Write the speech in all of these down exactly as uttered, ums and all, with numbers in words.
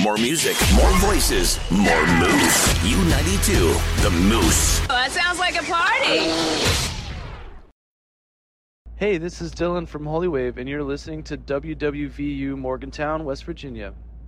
More music, more voices, more moose. U ninety-two, the Moose. Oh, that sounds like a party. Hey, this is Dylan from Holy Wave, and you're listening to W W V U Morgantown, West Virginia.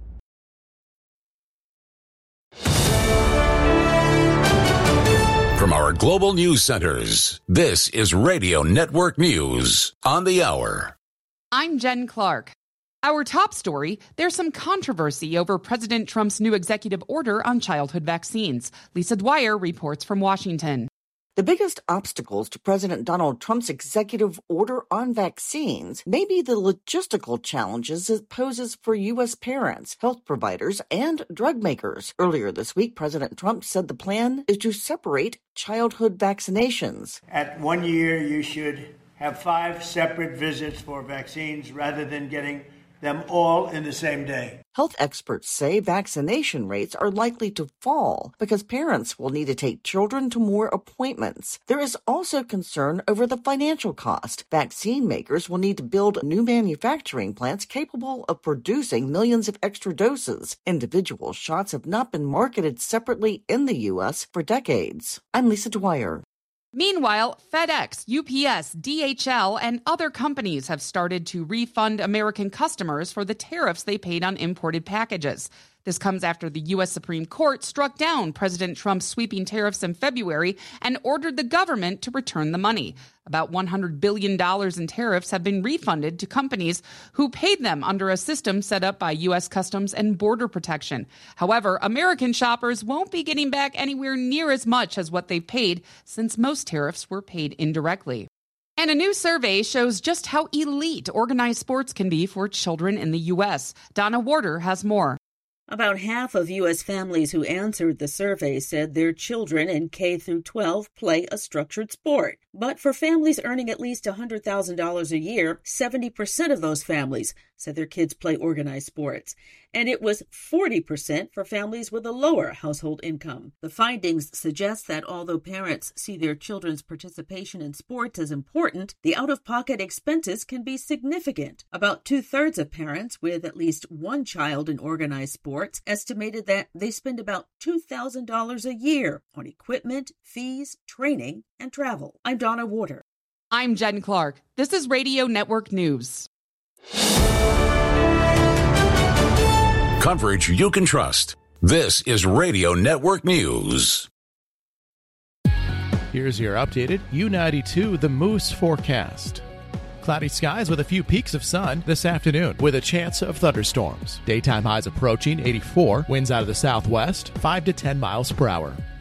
From our global news centers, this is Radio Network News on the hour. I'm Jen Clark. Our top story, there's some controversy over President Trump's new executive order on childhood vaccines. Lisa Dwyer reports from Washington. The biggest obstacles to President Donald Trump's executive order on vaccines may be the logistical challenges it poses for U S parents, health providers, and drug makers. Earlier this week, President Trump said the plan is to separate childhood vaccinations. At one year, you should have five separate visits for vaccines rather than getting them all in the same day. Health experts say vaccination rates are likely to fall because parents will need to take children to more appointments. There is also concern over the financial cost. Vaccine makers will need to build new manufacturing plants capable of producing millions of extra doses. Individual shots have not been marketed separately in the U S for decades. I'm Lisa Dwyer. Meanwhile, FedEx, U P S, D H L, and other companies have started to refund American customers for the tariffs they paid on imported packages. This comes after the U S Supreme Court struck down President Trump's sweeping tariffs in February and ordered the government to return the money. About one hundred billion dollars in tariffs have been refunded to companies who paid them under a system set up by U S Customs and Border Protection. However, American shoppers won't be getting back anywhere near as much as what they've paid, since most tariffs were paid indirectly. And a new survey shows just how elite organized sports can be for children in the U S. Donna Warder has more. About half of U S families who answered the survey said their children in K through twelve play a structured sport. But for families earning at least one hundred thousand dollars a year, seventy percent of those families said their kids play organized sports. And it was forty percent for families with a lower household income. The findings suggest that although parents see their children's participation in sports as important, the out-of-pocket expenses can be significant. About two-thirds of parents with at least one child in organized sports estimated that they spend about two thousand dollars a year on equipment, fees, training, and travel. I'm Donna Warder. I'm Jen Clark. This is Radio Network News. Coverage you can trust. This is Radio Network News. Here's your updated U ninety-two The Moose forecast. Cloudy skies with a few peaks of sun this afternoon with a chance of thunderstorms. Daytime highs approaching eighty-four, winds out of the southwest, five to ten miles per hour.